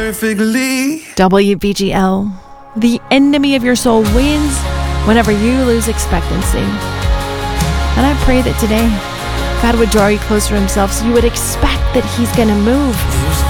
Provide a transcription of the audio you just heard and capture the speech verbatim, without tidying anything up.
perfectly. W B G L. The enemy of your soul wins whenever you lose expectancy. And I pray that today God would draw you closer to himself so you would expect that he's going to move.